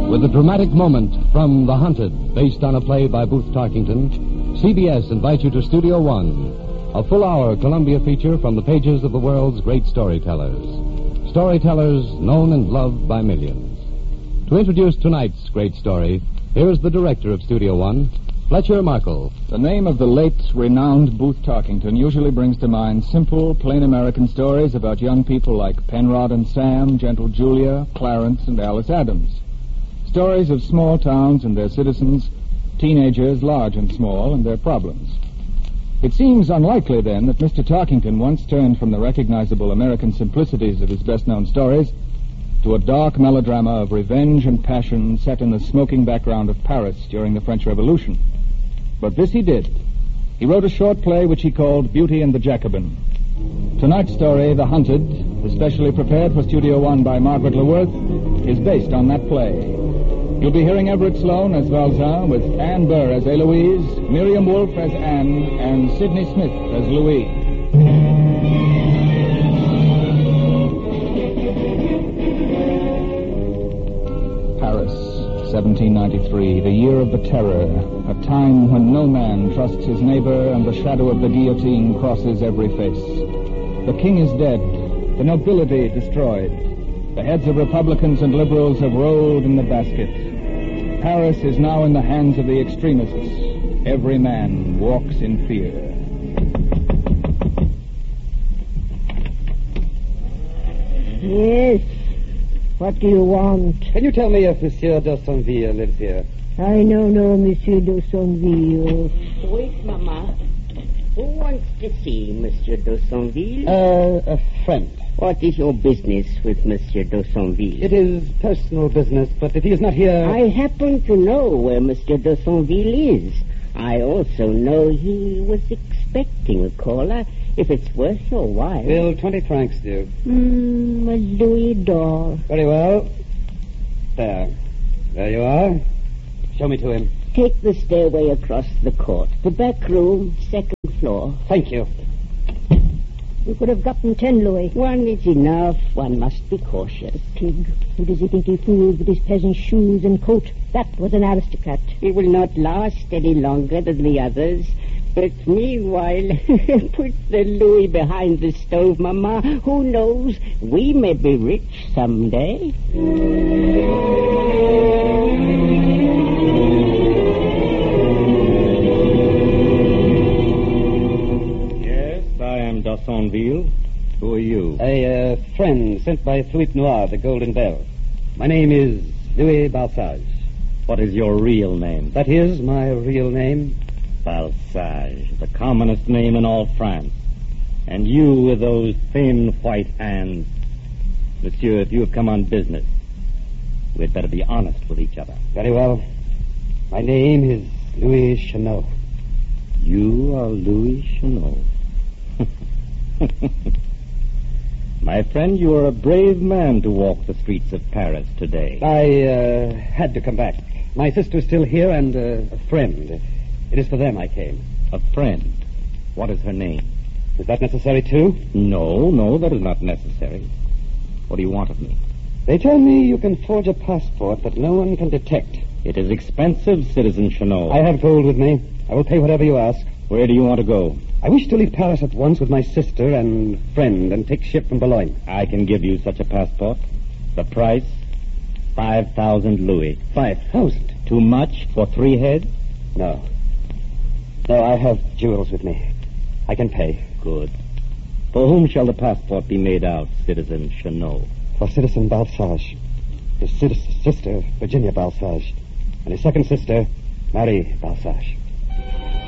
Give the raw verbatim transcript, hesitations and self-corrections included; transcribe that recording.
With a dramatic moment from The Hunted, based on a play by Booth Tarkington, C B S invites you to Studio One, a full-hour Columbia feature from the pages of the world's great storytellers. Storytellers known and loved by millions. To introduce tonight's great story, here is the director of Studio One, Fletcher Markle. The name of the late, renowned Booth Tarkington usually brings to mind simple, plain American stories about young people like Penrod and Sam, Gentle Julia, Clarence, and Alice Adams. Stories of small towns and their citizens, teenagers, large and small, and their problems. It seems unlikely, then, that Mister Tarkington once turned from the recognizable American simplicities of his best-known stories to a dark melodrama of revenge and passion set in the smoking background of Paris during the French Revolution. But this he did. He wrote a short play which he called Beauty and the Jacobin. Tonight's story, The Hunted, especially prepared for Studio One by Margaret LeWorth, is based on that play. You'll be hearing Everett Sloane as Valzin, with Anne Burr as Eloise, Miriam Wolfe as Anne, and Sidney Smith as Louis. Paris, seventeen ninety-three, the year of the terror, a time when no man trusts his neighbor and the shadow of the guillotine crosses every face. The king is dead, the nobility destroyed. The heads of Republicans and liberals have rolled in the basket. Paris is now in the hands of the extremists. Every man walks in fear. Yes. What do you want? Can you tell me if Monsieur d'Aussonville lives here? I don't know Monsieur d'Aussonville. Wait, Mama. Who wants to see Monsieur d'Aussonville? Uh, a friend. What is your business with Monsieur d'Aussonville? It is personal business, but if he is not here... I happen to know where Monsieur d'Aussonville is. I also know he was expecting a caller. If it's worth your while... Will twenty francs do? Hmm, a louis d'or. Very well. There. There you are. Show me to him. Take the stairway across the court. The back room, second floor. Thank you. You could have gotten ten louis. One is enough. One must be cautious. Pig. Who does he think he fooled with his peasant shoes and coat? That was an aristocrat. He will not last any longer than the others. But meanwhile, put the louis behind the stove, Mama. Who knows? We may be rich someday. d'Aussonville. Who are you? A uh, friend sent by Philippe Noir, the Golden Bell. My name is Louis Balsage. What is your real name? That is my real name. Balsage, the commonest name in all France. And you with those thin white hands. Monsieur, if you have come on business, we'd better be honest with each other. Very well. My name is Louis Chanot. You are Louis Chanot. My friend, you are a brave man to walk the streets of Paris today. I uh, had to come back. My sister's still here and uh, a friend. It is for them I came. A friend? What is her name? Is that necessary, too? No, no, that is not necessary. What do you want of me? They tell me you can forge a passport that no one can detect. It is expensive, Citizen Chanot. I have gold with me. I will pay whatever you ask. Where do you want to go? I wish to leave Paris at once with my sister and friend and take ship from Boulogne. I can give you such a passport. The price, five thousand louis. Five thousand? Too much for three heads? No. No, I have jewels with me. I can pay. Good. For whom shall the passport be made out, Citizen Chanot? For Citizen Balsage. His sister, Virginia Balsage. And his second sister, Marie Balsage.